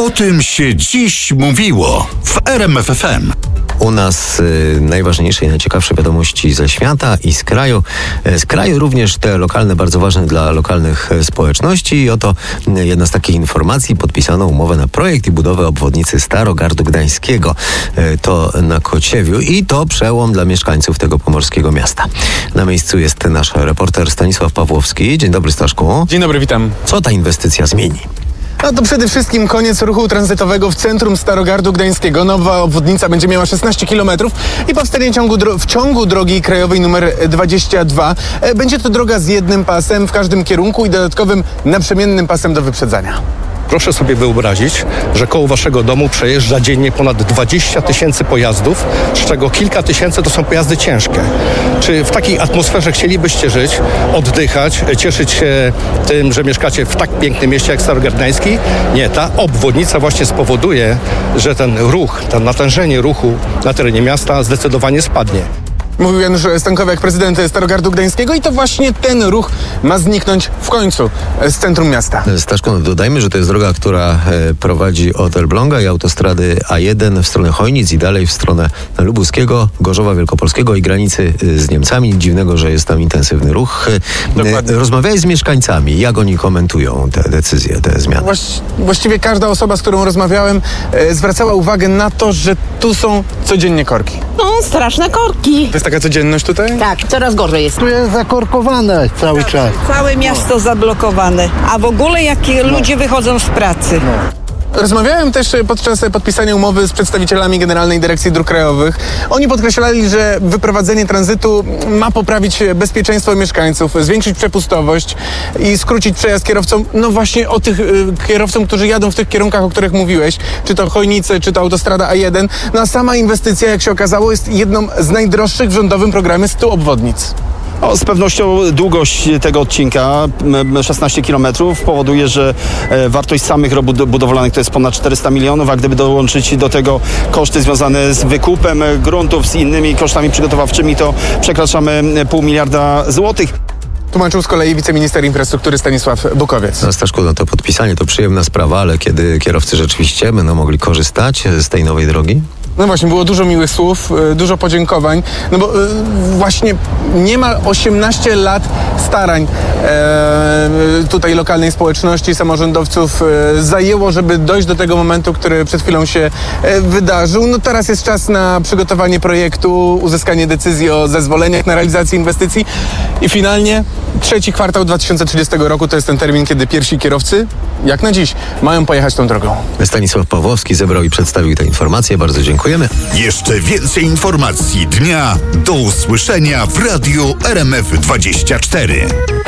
O tym się dziś mówiło w RMF FM. U nas najważniejsze i najciekawsze wiadomości ze świata i z kraju. Z kraju również te lokalne, bardzo ważne dla lokalnych społeczności. I oto jedna z takich informacji. Podpisano umowę na projekt i budowę obwodnicy Starogardu Gdańskiego. To na Kociewiu i to przełom dla mieszkańców tego pomorskiego miasta. Na miejscu jest nasz reporter Stanisław Pawłowski. Dzień dobry, Staszku. Dzień dobry, witam. Co ta inwestycja zmieni? No to przede wszystkim koniec ruchu tranzytowego w centrum Starogardu Gdańskiego. Nowa obwodnica będzie miała 16 km i powstanie w ciągu drogi krajowej nr 22. Będzie to droga z jednym pasem w każdym kierunku i dodatkowym naprzemiennym pasem do wyprzedzania. Proszę sobie wyobrazić, że koło waszego domu przejeżdża dziennie ponad 20 000 pojazdów, z czego kilka tysięcy to są pojazdy ciężkie. Czy w takiej atmosferze chcielibyście żyć, oddychać, cieszyć się tym, że mieszkacie w tak pięknym mieście jak Starogard Gdański? Nie, ta obwodnica właśnie spowoduje, że ten ruch, to natężenie ruchu na terenie miasta zdecydowanie spadnie. Mówił Janusz Stankowiak, prezydent Starogardu Gdańskiego, i to właśnie ten ruch ma zniknąć w końcu z centrum miasta. Staszku, dodajmy, że to jest droga, która prowadzi od Elbląga i autostrady A1 w stronę Chojnic i dalej w stronę Lubuskiego, Gorzowa Wielkopolskiego i granicy z Niemcami. Nic dziwnego, że jest tam intensywny ruch. Dokładnie. Rozmawiałeś z mieszkańcami. Jak oni komentują te decyzje, te zmiany? Właściwie każda osoba, z którą rozmawiałem, zwracała uwagę na to, że tu są codziennie korki. No, straszne korki. To jest taka codzienność tutaj? Tak, coraz gorzej jest. Tu jest zakorkowane cały czas. Całe miasto zablokowane, a w ogóle jakie ludzie wychodzą z pracy. Rozmawiałem też podczas podpisania umowy z przedstawicielami Generalnej Dyrekcji Dróg Krajowych. Oni podkreślali, że wyprowadzenie tranzytu ma poprawić bezpieczeństwo mieszkańców, zwiększyć przepustowość i skrócić przejazd kierowcom, no właśnie o tych kierowcom, którzy jadą w tych kierunkach, o których mówiłeś, czy to Chojnice, czy to autostrada A1. No a sama inwestycja, jak się okazało, jest jedną z najdroższych w rządowym programie 100 obwodnic. Z pewnością długość tego odcinka, 16 km, powoduje, że wartość samych robót budowlanych to jest ponad 400 milionów, a gdyby dołączyć do tego koszty związane z wykupem gruntów, z innymi kosztami przygotowawczymi, to przekraczamy 500 miliarda złotych. Tłumaczył z kolei wiceminister infrastruktury Stanisław Bukowiec. No, Staszku, no to podpisanie to przyjemna sprawa, ale kiedy kierowcy rzeczywiście będą mogli korzystać z tej nowej drogi? No właśnie, było dużo miłych słów, dużo podziękowań, no bo właśnie niemal 18 lat starań tutaj lokalnej społeczności, samorządowców zajęło, żeby dojść do tego momentu, który przed chwilą się wydarzył. No teraz jest czas na przygotowanie projektu, uzyskanie decyzji o zezwoleniach na realizację inwestycji i finalnie 3 kwartał 2030 roku to jest ten termin, kiedy pierwsi kierowcy, jak na dziś, mają pojechać tą drogą. Stanisław Pawłowski zebrał i przedstawił te informacje. Bardzo dziękujemy. Jeszcze więcej informacji dnia do usłyszenia w Radiu RMF 24.